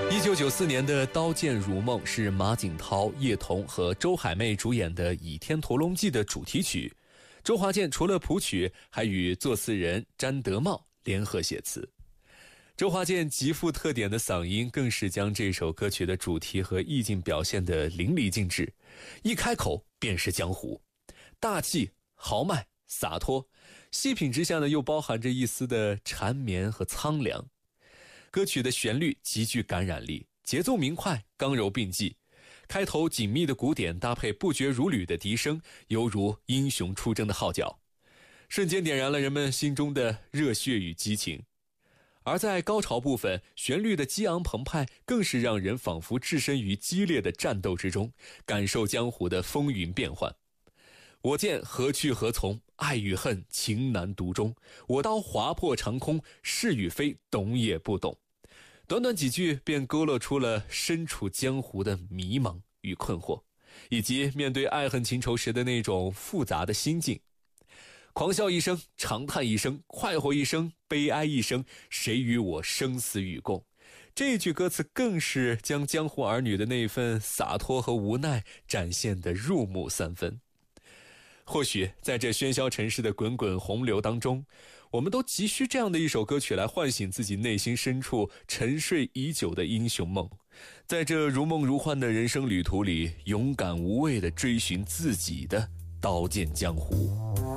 1994年的《刀剑如梦》是马景涛、叶童和周海媚主演的《倚天屠龙记》的主题曲。周华健除了谱曲，还与作词人詹德茂联合写词。周华健极富特点的嗓音更是将这首歌曲的主题和意境表现得淋漓尽致，一开口便是江湖，大气、豪迈、洒脱，细品之下呢，又包含着一丝的缠绵和苍凉。歌曲的旋律极具感染力，节奏明快，刚柔并济，开头紧密的鼓点搭配不绝如缕的笛声，犹如英雄出征的号角，瞬间点燃了人们心中的热血与激情。而在高潮部分，旋律的激昂澎湃更是让人仿佛置身于激烈的战斗之中，感受江湖的风云变幻。我见何去何从，爱与恨，情难独钟。我刀划破长空，是与非，懂也不懂。短短几句便勾勒出了身处江湖的迷茫与困惑，以及面对爱恨情仇时的那种复杂的心境。狂笑一声，长叹一声，快活一声，悲哀一声，谁与我生死与共。这句歌词更是将江湖儿女的那份洒脱和无奈展现得入木三分。或许在这喧嚣尘世的滚滚洪流当中，我们都急需这样的一首歌曲来唤醒自己内心深处沉睡已久的英雄梦，在这如梦如幻的人生旅途里，勇敢无畏地追寻自己的刀剑江湖。